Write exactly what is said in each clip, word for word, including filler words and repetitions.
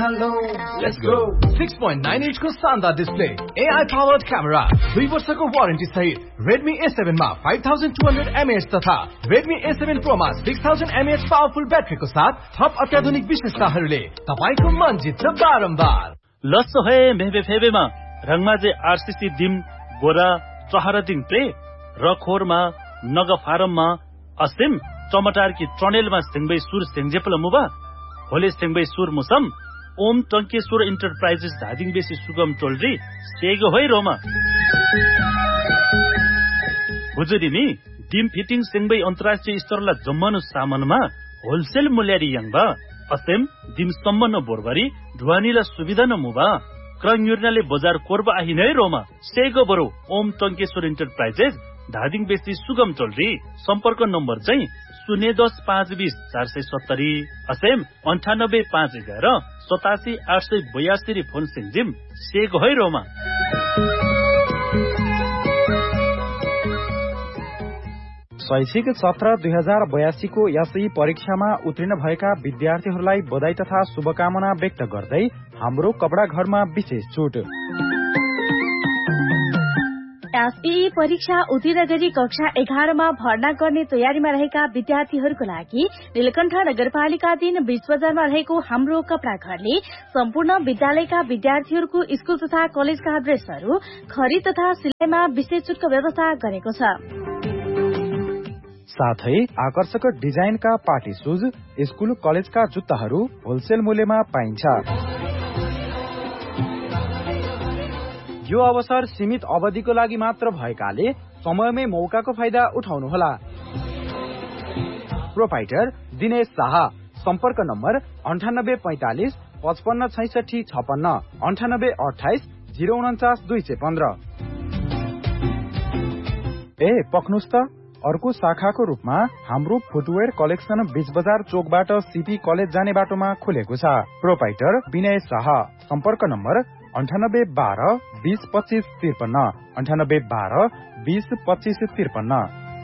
hello, let's go. six point nine inch को शानदार display, A I powered camera, दुई वर्षको वारेन्टी सहित Redmi A seven मा five thousand two hundred milliamp hours तथा Redmi A seven Pro मा six thousand milliamp hours powerful ब्याट्रीको साथ थप अत्याधुनिक विशेषताहरूले तपाईको मन जित्छ बारम्बार। लस्सो है मेबे फेबेमा रङमाजे आरसीसी दिम गोरा चहरदिङ प्रे रखोरमा नग फारममा असिम टमाटारकी ट्रनेलमा सिंगबै सुर सिंगजेपल मुबा होले सिंगबै सुर मुसम ओम टंकेश्वर इन्टरप्राइजेस धादिङ बेसी सुगम टोलरी सेगो होइ रोमा गुजुरिमी डिम फिटिङ सिंगबै अन्तर्राष्ट्रिय स्तरला जम्मनु सामानमा होलसेल मूल्यारी यङबा असेम दिम सम्मन बोरबरी ढुवानीला सुविधा न मुबा क्रङयुर्नाले बजार कोर्बा आहिनै रोमा सेगो बरो ओम टंकेश्वर इन्टरप्राइजेस धादिङ बेसी सुगम टोलरी सम्पर्क नम्बर चाहिँ शून्य दस पाँच बीस चार सय सत्तरी असेम अन्ठानब्बे पाँच एघार सतासी आठ सय बयासी फोन सिंजिम सेगो है रोमा। शैक्षिक सत्र दुई हजार बयासी को एसई परीक्षामा उत्तीर्ण भएका विद्यार्थीहरूलाई बधाई तथा शुभकामना व्यक्त गर्दै हाम्रो कपडा घरमा विशेष छुट। एसई परीक्षा उत्तीर्ण गरी कक्षा एघारमा भर्ना गर्ने तयारीमा रहेका विद्यार्थीहरूको लागि नीलकण्ठ नगरपालिका दिन बीच बजारमा रहेको हाम्रो कपडा घरले सम्पूर्ण विद्यालयका विद्यार्थीहरूको स्कूल तथा कलेजका ड्रेसहरू खरिद तथा सिलाइमा विशेष छुटको व्यवस्था गरेको छ। साथै आकर्षक डिजाइनका पार्टी शूज स्कूल कलेजका जुत्ताहरू होलसेल मूल्यमा पाइन्छ। यो अवसर सीमित अवधिको लागि मात्र भएकाले समयमै मौकाको फाइदा उठाउनुहोला। प्रोपाइटर दिनेश शाह, सम्पर्क नम्बर अन्ठानब्बे पैंतालिस पचपन्न छैसठी छपन्न अन्ठानब्बे अठाइस जिरो उन्चास दुई सय पन्ध्र। ए पक्नुस् त अर्को शाखाको रूपमा हाम्रो फुटवेयर कलेक्सन बीच बजार चोकबाट सीपी कलेज जाने बाटोमा खुलेको छ। प्रोपाइटर विनय शाह, सम्पर्क नम्बर अन्ठानब्बे बाह्र बीस पच्चीस त्रिपन्न अन्ठानब्बे बाह्र बीस पच्चीस त्रिपन्न।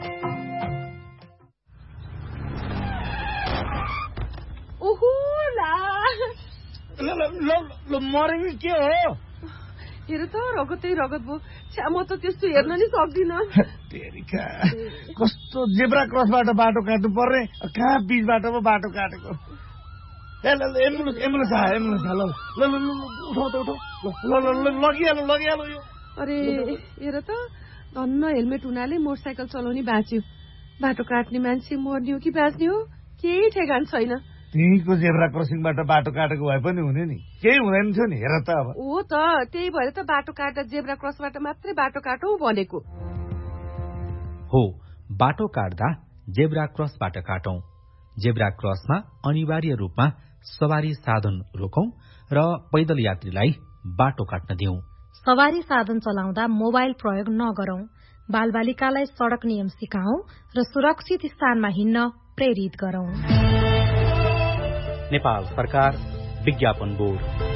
मरेको के हो? हेर त रगतै रगत भयो। छ्या म त त्यस्तो हेर्न नि सक्दिन। कस्तो जेब्रा क्रसबाट बाटो काट्नु पर्ने, कहाँ बीचबाट पो बाटो काटेको। एम्बुलेन्स एम्बुलेन्स आयो एम्बुलेन्स ल ल ल उठाउ त उठाउ ल ल लगिहाल्नु लगिहाल्नु यो। अरे हेर त धन्न हेलमेट हुनाले मोटरसाइकल चलाउने बाँच्यो। बाटो काट्ने मान्छे मर्ने हो कि बाँच्ने हो केही ठेगान छैन। त्यहीको जेब्रा क्रसिङबाट बाटो काटेको भए पनि हुने नि, केही हुँदैन थियो नि। हेर त अब हो त त्यही भएर त बाटो काट्दा जेब्रा क्रसबाट मात्रै बाटो काटौ भनेको हो। बाटो काट्दा जेब्रा क्रसबाट काटौं। जेब्रा क्रसमा अनिवार्य रूपमा सवारी साधन रोकौं र पैदल यात्रीलाई बाटो काट्न दिउँ। सवारी साधन चलाउँदा मोबाइल प्रयोग नगरौं। बालबालिकालाई सड़क नियम सिकाऊ र सुरक्षित स्थानमा हिँड्न प्रेरित गरौं। नेपाल सरकार विज्ञापन बोर्ड।